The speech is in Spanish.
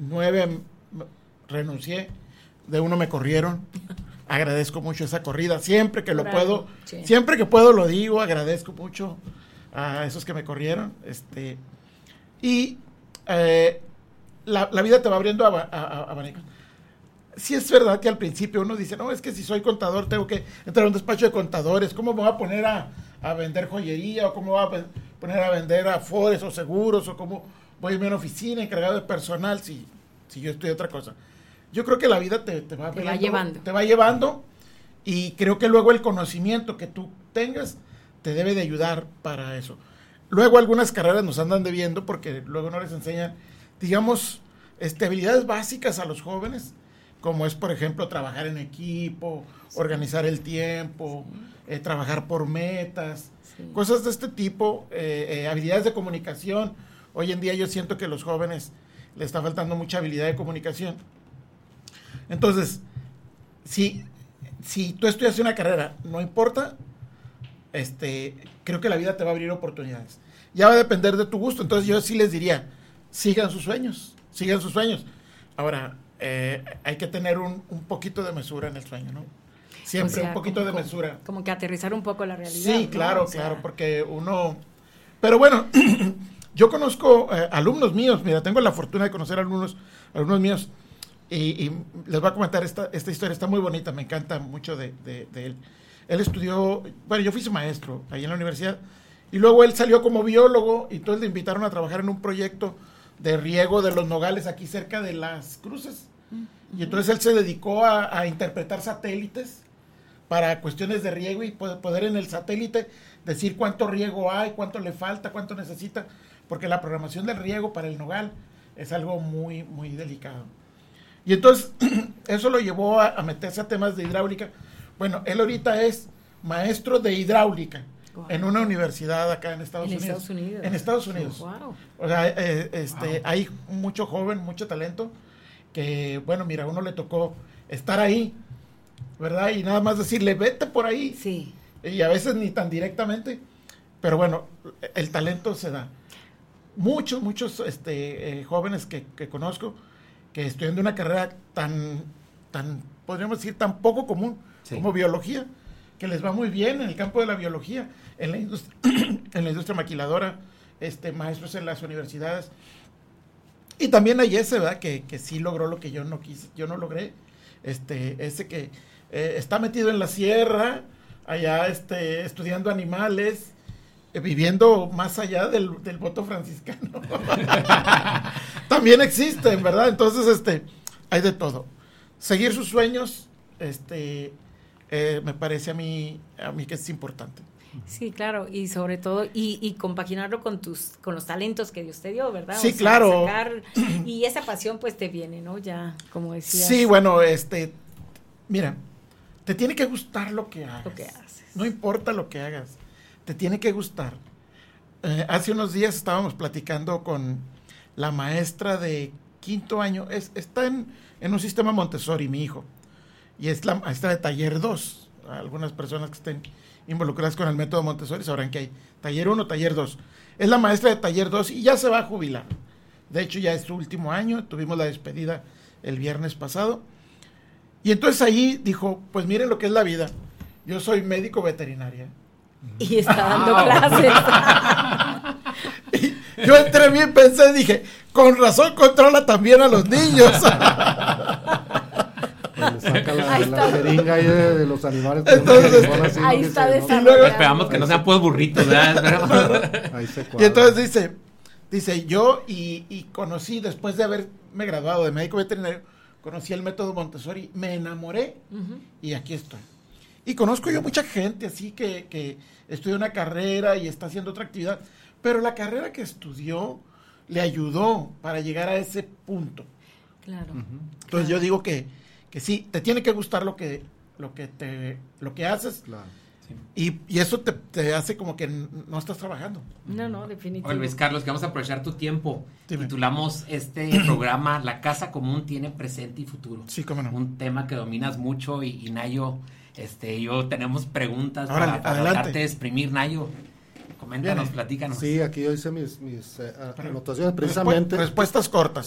9 renuncié, de 1 me corrieron. Agradezco mucho esa corrida, siempre que lo puedo, siempre que puedo lo digo, agradezco mucho a esos que me corrieron, y la vida te va abriendo abanicos. Sí es verdad que al principio uno dice, no, es que si soy contador tengo que entrar a un despacho de contadores, ¿cómo me voy a poner a vender joyería? ¿O cómo me voy a poner a vender afores o seguros? ¿O cómo voy a irme a una oficina encargado de personal si yo estudio otra cosa? Yo creo que la vida te va llevando, y creo que luego el conocimiento que tú tengas te debe de ayudar para eso. Luego algunas carreras nos andan debiendo porque luego no les enseñan, digamos, habilidades básicas a los jóvenes, como es, por ejemplo, trabajar en equipo, organizar el tiempo, trabajar por metas, cosas de este tipo, habilidades de comunicación. Hoy en día yo siento que a los jóvenes les está faltando mucha habilidad de comunicación. Entonces, si tú estudias una carrera, no importa, creo que la vida te va a abrir oportunidades. Ya va a depender de tu gusto. Entonces yo sí les diría, sigan sus sueños. Ahora, hay que tener un poquito de mesura en el sueño, ¿no? Siempre un poquito de mesura. Como que aterrizar un poco la realidad. Sí, ¿no? claro, porque uno... Pero bueno, yo conozco alumnos míos, mira, tengo la fortuna de conocer alumnos míos, y les voy a comentar esta historia, está muy bonita, me encanta mucho de él. Él estudió, bueno, yo fui su maestro ahí en la universidad, y luego él salió como biólogo, y entonces le invitaron a trabajar en un proyecto de riego de los nogales aquí cerca de Las Cruces. Y entonces él se dedicó a interpretar satélites para cuestiones de riego, y poder en el satélite decir cuánto riego hay, cuánto le falta, cuánto necesita, porque la programación del riego para el nogal es algo muy, muy delicado. Y entonces eso lo llevó a meterse a temas de hidráulica. Bueno, él ahorita es maestro de hidráulica en una universidad acá en Estados Unidos. En Estados Unidos. Wow. O sea, hay mucho joven, mucho talento, que, bueno, mira, a uno le tocó estar ahí, ¿verdad? Y nada más decirle, vete por ahí. Sí. Y a veces ni tan directamente, pero bueno, el talento se da. Muchos jóvenes que conozco, que estudian una carrera tan, podríamos decir, tan poco común como biología, que les va muy bien en el campo de la biología, en la industria maquiladora, maestros en las universidades. Y también hay ese, ¿verdad? Que sí logró lo que yo no quise, yo no logré. Ese que está metido en la sierra, allá estudiando animales, viviendo más allá del voto franciscano. También existen, ¿verdad? Entonces, hay de todo. Seguir sus sueños, me parece a mí que es importante. Sí, claro, y sobre todo, y compaginarlo con los talentos que Dios te dio, ¿verdad? Sí, claro. Y esa pasión pues te viene, ¿no? Ya, como decías. Sí, bueno, mira, te tiene que gustar lo que hagas. Lo que haces. No importa lo que hagas, te tiene que gustar. Hace unos días estábamos platicando con la maestra de 5º año, está en un sistema Montessori, mi hijo, y es la maestra de taller 2. Algunas personas que estén involucradas con el método Montessori sabrán que hay taller 1, taller 2. Es la maestra de taller 2 y ya se va a jubilar. De hecho, ya es su último año, tuvimos la despedida el viernes pasado. Y entonces ahí dijo, pues miren lo que es la vida. Yo soy médico veterinaria. Y está dando clases. Y yo entre mí pensé, dije, con razón controla también a los niños. Saca la jeringa ahí de los animales. Entonces, ahí está desarrollando. Esperamos que no sean pues burritos, ¿verdad? Ahí se cuadra. Y entonces dice, yo y conocí, después de haberme graduado de médico veterinario, conocí el método Montessori, me enamoré, y aquí estoy. Y conozco yo mucha gente así que estudió una carrera y está haciendo otra actividad, pero la carrera que estudió le ayudó para llegar a ese punto. Claro. Entonces yo digo que sí, te tiene que gustar lo que haces. Claro. Sí. Y eso te hace como que no estás trabajando. No, definitivamente. Oye, Luis Carlos, que vamos a aprovechar tu tiempo. Dime. Titulamos este programa La Casa Común tiene presente y futuro. Sí, cómo no. Un tema que dominas mucho y Nayo, yo tenemos preguntas Órale, para tratarte de exprimir, Nayo. Coméntanos, platícanos. Sí, aquí yo hice mis anotaciones precisamente. Respuestas cortas.